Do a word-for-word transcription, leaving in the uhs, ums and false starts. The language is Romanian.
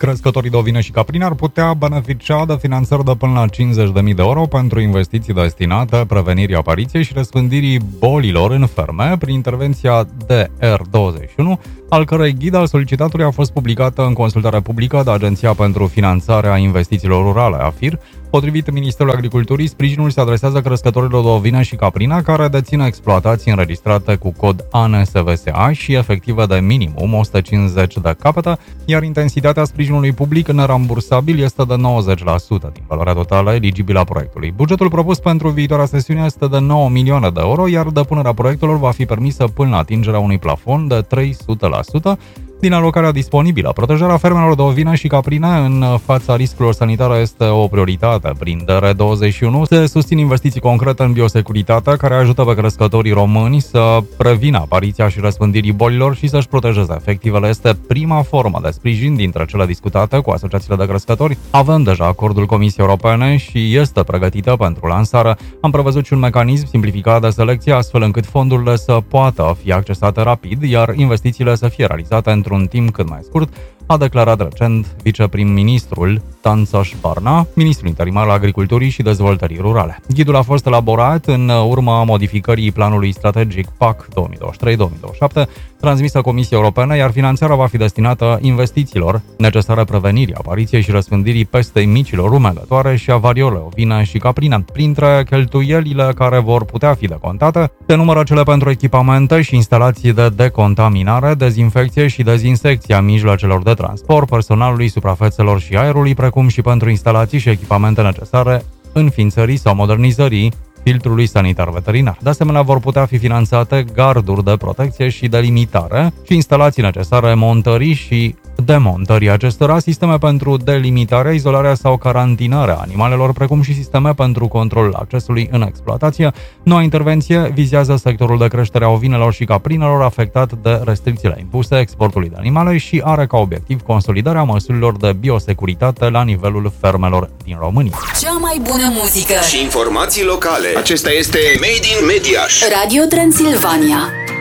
Crescătorii de ovine și caprine ar putea beneficia de finanțări de până la cincizeci de mii de euro pentru investiții destinate prevenirii apariției și răspândirii bolilor în ferme prin intervenția D R douăzeci și unu, al cărei ghid al solicitatului a fost publicată în consultare publică de Agenția pentru Finanțarea Investițiilor Rurale, AFIR. Potrivit Ministerului Agriculturii, sprijinul se adresează crescătorilor de ovine și caprine care dețin exploatații înregistrate cu cod A N S V S A și efective de minimum o sută cincizeci de capete, iar intensitatea sprijinului public nerambursabil este de nouăzeci la sută din valoarea totală eligibilă a proiectului. Bugetul propus pentru viitoarea sesiune este de nouă milioane de euro, iar depunerea proiectelor va fi permisă până la atingerea unui plafon de trei sute la sută din alocarea disponibilă. Protejarea fermelor de ovine și caprine în fața riscurilor sanitare este o prioritate. Prin D R douăzeci și unu se susțin investiții concrete în biosecuritate care ajută pe crescătorii români să prevină apariția și răspândirii bolilor și să-și protejeze efectivele. Este prima formă de sprijin dintre cele discutate cu asociațiile de crescători. Avem deja acordul Comisiei Europene și este pregătită pentru lansare. Am prevăzut și un mecanism simplificat de selecție astfel încât fondurile să poată fi accesate rapid, iar investițiile să fie realizate într-un un timp cât mai scurt, a declarat recent viceprim-ministrul Tanțoș Barna, ministrul interimar al Agriculturii și Dezvoltării Rurale. Ghidul a fost elaborat în urma modificării planului strategic P A C două mii douăzeci și trei două mii douăzeci și șapte, transmisă Comisiei Europene, iar finanțarea va fi destinată investițiilor necesare prevenirii apariției și răspândirii pestei micilor rumegătoare și a variolei ovine și caprine. Printre cheltuielile care vor putea fi decontate, se numără cele pentru echipamente și instalații de decontaminare, dezinfecție și dezinsecție a mijloacelor de transport, personalului, suprafețelor și aerului, precum și pentru instalații și echipamente necesare înființării sau modernizării filtrului sanitar veterinar. De asemenea, vor putea fi finanțate garduri de protecție și delimitare și instalații necesare montării și demontării acestora, sisteme pentru delimitare, izolarea sau carantinarea animalelor, precum și sisteme pentru controlul accesului în exploatație. Noua intervenție vizează sectorul de creștere a ovinelor și caprinelor afectat de restricțiile impuse exportului de animale și are ca obiectiv consolidarea măsurilor de biosecuritate la nivelul fermelor din România. Cea mai bună muzică și informații locale. Acesta este Made in Mediaș. Radio Transilvania.